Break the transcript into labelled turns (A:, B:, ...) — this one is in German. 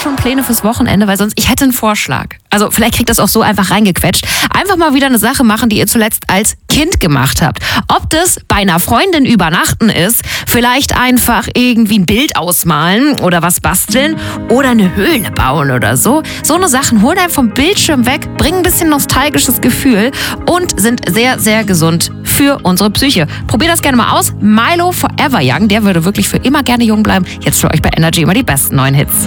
A: schon Pläne fürs Wochenende? Weil sonst, ich hätte einen Vorschlag. Also vielleicht kriegt das auch so einfach reingequetscht. Einfach mal wieder eine Sache machen, die ihr zuletzt als Kind gemacht habt. Ob das bei einer Freundin übernachten ist, vielleicht einfach irgendwie ein Bild ausmalen oder was basteln oder eine Höhle bauen oder so. So eine Sachen holen einen vom Bildschirm weg, bringen ein bisschen nostalgisches Gefühl und sind sehr, sehr gesund für unsere Psyche. Probiert das gerne mal aus. Milo Forever Young, der würde wirklich für immer gerne jung bleiben. Jetzt für euch bei Energy immer die besten neuen Hits.